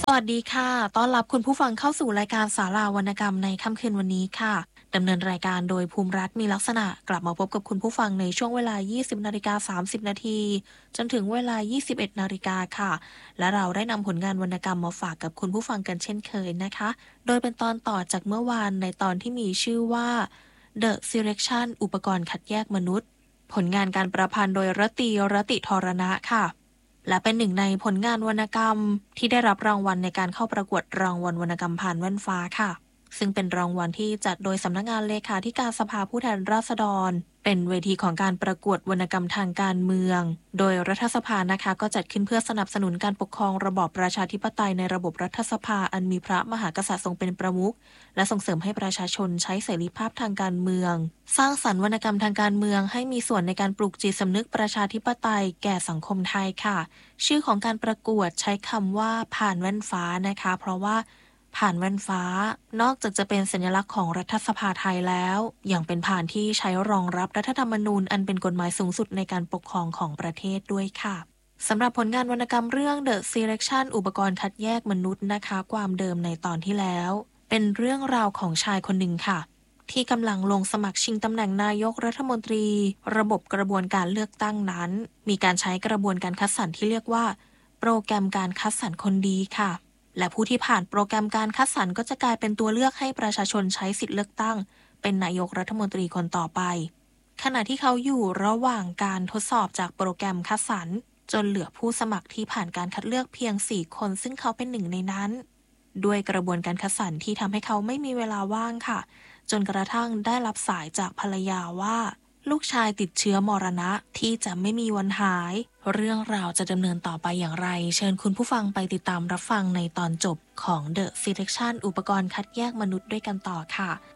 สวัสดีค่ะต้อนรับคุณผู้ฟังเข้าสู่รายการศาลาวรรณกรรมในค่ำคืนวันนี้ค่ะดำเนินรายการโดยภูมิรัตน์มีลักษณะกลับมาพบกับคุณผู้ฟังในช่วงเวลา 20:30 นาทีจนถึงเวลา 21 นาฬิกาค่ะและเราได้นำผลงานวรรณกรรมมาฝากกับคุณผู้ฟังกันเช่นเคยนะคะโดยเป็นตอนต่อจากเมื่อวานในตอนที่มีชื่อว่า The Selection อุปกรณ์คัดแยกมนุษย์ผลงานการประพันธ์โดยรติธรณะค่ะ และเป็นหนึ่งในผลงานวรรณกรรมที่ได้รับรางวัลในการเข้าประกวดรางวัลวรรณกรรมผ่านแว่นฟ้าค่ะซึ่งเป็นรางวัลที่จัดโดยสำนักงานเลขาธิการสภาผู้แทนราษฎรเป็นเวทีของการประกวดวรรณกรรมทางการเมืองโดยรัฐสภานะคะก็จัดขึ้นเพื่อสนับสนุนการปกครองระบอบประชาธิปไตยในระบบรัฐสภาอันมีพระมหากษัตริย์ทรงเป็นประมุขและส่งเสริมให้ประชาชนใช้เสรีภาพทางการเมืองสร้างสรรค์วรรณกรรมทางการเมืองให้มีส่วนในการปลูกจิตสำนึกประชาธิปไตยแก่สังคมไทยค่ะ ชื่อของการประกวดใช้คำว่าผ่านแว่นฟ้านะคะเพราะว่าผ่านแว่นฟ้านอกจากจะเป็นสัญลักษณ์ของรัฐสภาไทยแล้วยังเป็นผ่านที่ใช้รองรับรัฐธรรมนูญอันเป็นกฎหมายสูงสุดในการปกครองของประเทศด้วยค่ะสำหรับผลงานวรรณกรรมเรื่อง The Selection อุปกรณ์คัดแยกมนุษย์นะคะความเดิมในตอนที่แล้วเป็นเรื่องราวของชายคนหนึ่งค่ะที่กำลังลงสมัครชิงตำแหน่งนายกรัฐมนตรีระบบกระบวนการเลือกตั้งนั้นมีการใช้กระบวนการคัดสรรที่เรียกว่าโปรแกรมการคัดสรรคนดีค่ะและผู้ที่ผ่านโปรแกรมการคัดสรรก็จะกลายเป็นตัวเลือกให้ประชาชนใช้สิทธิเลือกตั้งเป็นนายกรัฐมนตรีคนต่อไปขณะที่เขาอยู่ระหว่างการทดสอบจากโปรแกรมคัดสรรจนเหลือผู้สมัครที่ผ่านการคัดเลือกเพียง4 คนซึ่งเขาเป็นหนึ่งในนั้นด้วยกระบวนการคัดสรรที่ทำให้เขาไม่มีเวลาว่างค่ะ จนกระทั่งได้รับสายจากภรรยาว่าลูกชายติดเชื้อมรณะที่จะไม่มีวันหายเรื่องราวจะดำเนินต่อไปอย่างไรเชิญคุณผู้ฟังไปติดตามรับฟังในตอนจบของ The Selection อุปกรณ์คัดแยกมนุษย์ด้วยกันต่อค่ะ